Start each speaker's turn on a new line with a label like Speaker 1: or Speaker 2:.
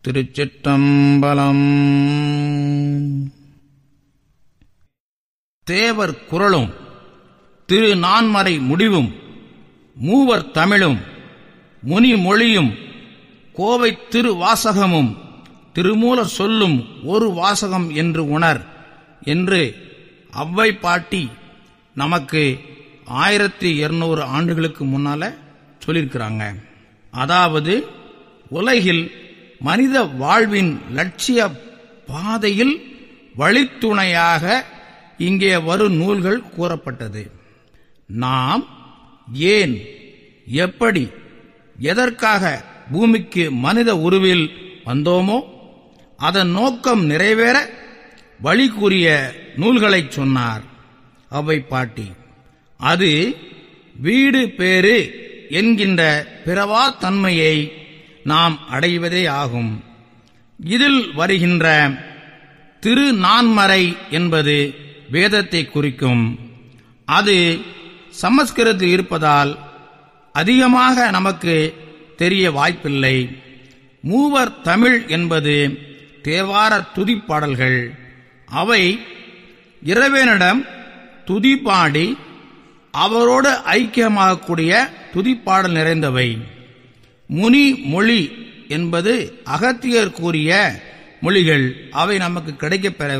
Speaker 1: திருச்சிற்றம்பலம். தேவர் குறளும் திருநான்மறை முடிவும் மூவர் தமிழும் முனிமொழியும் கோவை திருவாசகமும் திருமூலர் சொல்லும் ஒரு வாசகம் என்று உணர் என்று அவ்வை பாட்டி நமக்கு 1200 ஆண்டுகளுக்கு முன்னால சொல்லியிருக்கிறாங்க. அதாவது உலகில் மனித வாழ்வின் லட்சிய பாதையில் வழித்துணையாக இங்கே வரும் நூல்கள் கூறப்பட்டது. நாம் ஏன், எப்படி, எதற்காக பூமிக்கு மனித உருவில் வந்தோமோ அதன் நோக்கம் நிறைவேற வழி கூறிய நூல்களைச் சொன்னார் அவ்வை பாட்டி. அது வீடு பேறு என்கின்ற பிறவா தன்மையை நாம் அடைவதே ஆகும். இதில் வருகின்ற திருநான்மறை என்பது வேதத்தை குறிக்கும். அது சமஸ்கிருதத்தில் இருப்பதால் அதிகமாக நமக்கு தெரிய வாய்ப்பில்லை. மூவர் தமிழ் என்பது தேவார துதிப்பாடல்கள். அவை இறைவனிடம் துதிப்பாடி அவரோடு ஐக்கியமாகக்கூடிய துதிப்பாடல் நிறைந்தவை. முனி மொழி என்பது அகத்தியர் கூறிய மொழிகள். அவை நமக்கு கிடைக்கப்பெற